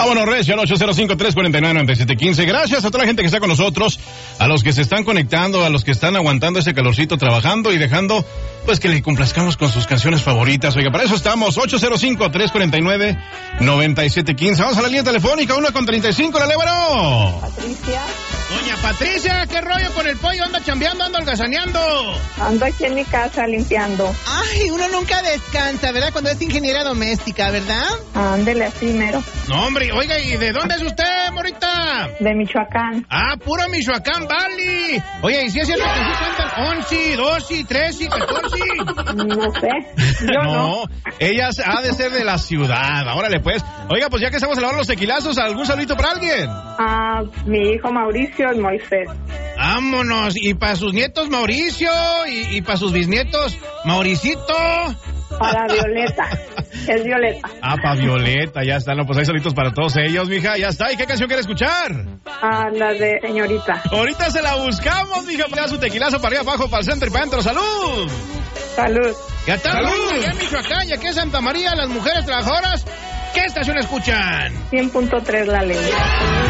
Vámonos, recio, al 805-349-9715. Gracias a toda la gente que está con nosotros, a los que se están conectando, a los que están aguantando ese calorcito, trabajando y dejando, pues, que le complazcamos con sus canciones favoritas. Oiga, para eso estamos, 805-349-9715. Vamos a la línea telefónica, 1:35, la Lévaro. Patricia. Doña Patricia, ¿qué rollo con el pollo? ¿Anda chambeando, anda holgazaneando? Ando aquí en mi casa limpiando. Ay, uno nunca descansa, ¿verdad? Cuando es ingeniera doméstica, ¿verdad? Ándele así, mero. No, hombre, oiga, ¿y de dónde es usted, morita? De Michoacán. Ah, puro Michoacán Valley. Oye, ¿y si es cierto que sí cantan 11, 12, 13, 14? No sé, yo no. Ella ha de ser de la ciudad. Órale, pues. Oiga, pues ya que estamos a lavar los tequilazos, ¿algún saludito para alguien? Mi hijo Mauricio y Moisés. Vámonos. Y para sus nietos Mauricio y para sus bisnietos Mauricito. Para Violeta. Es Violeta. Ah, para Violeta, ya están. No, pues hay saluditos para todos ellos, mija. Ya está. ¿Y qué canción quiere escuchar? La de Señorita. Ahorita se la buscamos, mija. Para su tequilazo para arriba, abajo, para el centro y para adentro. ¡Salud! Salud. Ya está. ¡Salud! Allá en Michoacán y aquí en Santa María, las mujeres trabajadoras, ¿qué estación escuchan? 100.3 La Ley.